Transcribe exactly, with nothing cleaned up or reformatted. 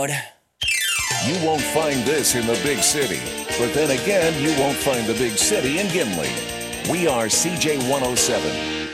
loud. You won't find this in the big city, but then again, you won't find the big city in Gimli. We are C J one oh seven.